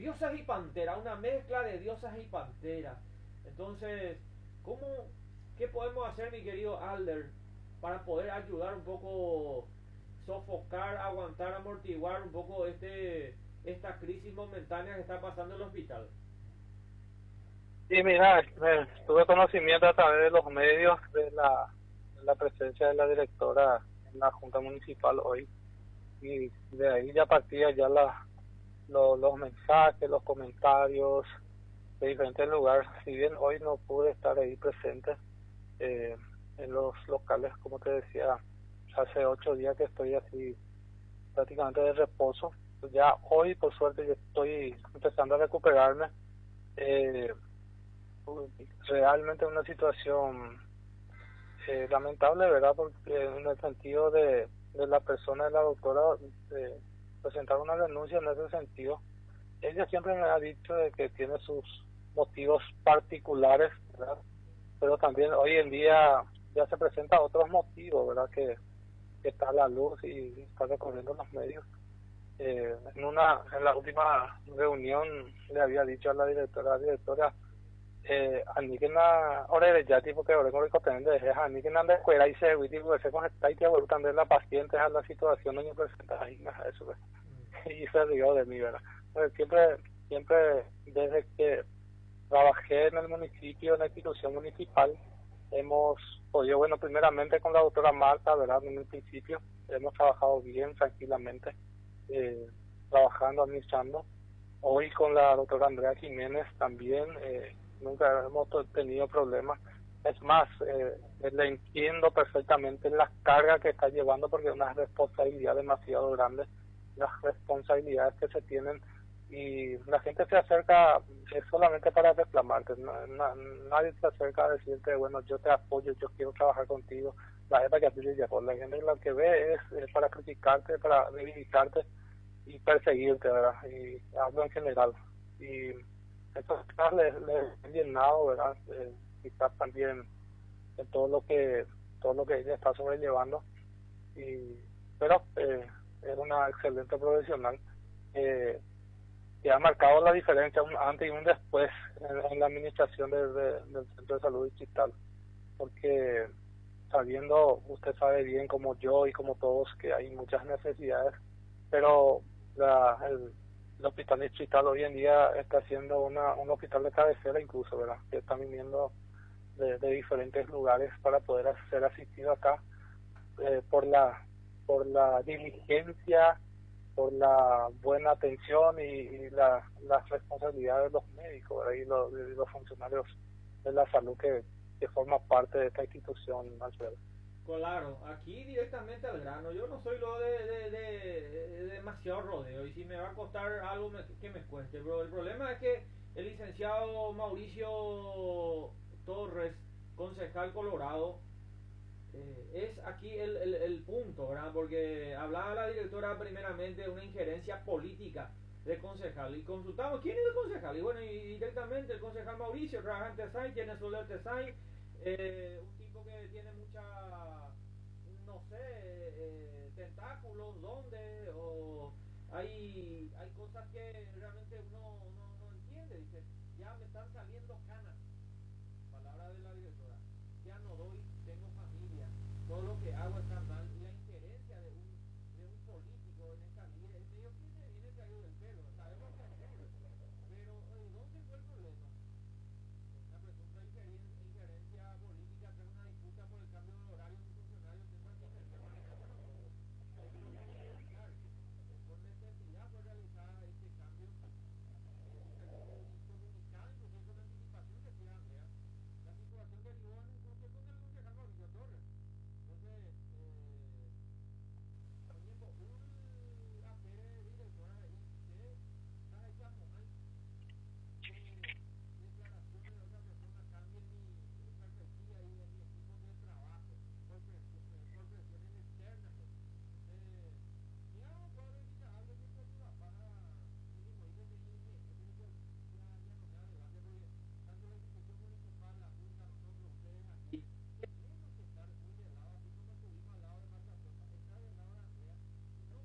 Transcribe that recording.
diosas y panteras, una mezcla de diosas y panteras. Entonces, ¿cómo, qué podemos hacer, mi querido Alder, para poder ayudar un poco, sofocar, aguantar, amortiguar un poco esta crisis momentánea que está pasando en el hospital? Y mira, tuve conocimiento a través de los medios de la presencia de la directora en la Junta Municipal hoy, y de ahí ya partía ya los mensajes, los comentarios de diferentes lugares. Si bien hoy no pude estar ahí presente eh, en los locales, como te decía, hace 8 días que estoy así prácticamente de reposo. Ya hoy, por suerte, yo estoy empezando a recuperarme. Eh, Realmente una situación lamentable, ¿verdad? Porque en el sentido de la persona de la doctora, presentar una denuncia en ese sentido. Ella siempre me ha dicho de que tiene sus motivos particulares, ¿verdad? Pero también hoy en día ya se presentan otros motivos, ¿verdad? Que está a la luz y está recorriendo los medios. En la última reunión le había dicho a la directora, Anikina ore ya tipo que ore con el contenido de Anikina anda fuera y se tipo se conecta y que vuelve también la paciente a la situación en que presenta ahí eso pues. Y se rió de mí, ¿verdad? Pues siempre desde que trabajé en el municipio, en la institución municipal, hemos podido, bueno, primeramente con la doctora Marta, ¿verdad? En el principio hemos trabajado bien, tranquilamente, eh, trabajando, administrando. Hoy con la doctora Andrea Jiménez también, nunca hemos tenido problemas. Es más, le entiendo perfectamente la carga que está llevando porque es una responsabilidad demasiado grande, las responsabilidades que se tienen, y la gente se acerca es solamente para reclamarte, nadie se acerca a decirte, bueno, yo te apoyo, yo quiero trabajar contigo. La gente que a ti le llegó, la gente lo que ve es para criticarte, para debilitarte y perseguirte, ¿verdad? Y hablo en general. Y entonces quizás le he llenado, ¿verdad? Quizás también en todo lo que ella está sobrellevando. Y, pero es una excelente profesional que ha marcado la diferencia, un antes y un después en la administración del Centro de Salud Distrital. Porque sabiendo, usted sabe bien como yo y como todos que hay muchas necesidades, pero el hospital distrital hoy en día está siendo un hospital de cabecera incluso, ¿verdad? Que están viniendo de diferentes lugares para poder ser asistido acá, por por la diligencia, por la buena atención y las responsabilidades de los médicos, ¿verdad? Y los funcionarios de la salud que forman parte de esta institución, Alfredo. Claro, aquí directamente al grano. Yo no soy lo de demasiado rodeo. Y si me va a costar algo que me cueste. Pero el problema es que el licenciado Mauricio Torres, concejal Colorado, es aquí el punto, ¿verdad? Porque hablaba la directora primeramente de una injerencia política del concejal. Y consultamos quién es el concejal. Y bueno, y directamente el concejal Mauricio trabaja en Tesay, tiene sueldo de Tesay. Un tipo que tiene mucha, no sé, tentáculos, ¿dónde? O hay cosas que realmente uno no entiende. Dice, ya me están saliendo canas. Palabra de la directora. Ya no doy, tengo familia. Todo lo que hago está mal.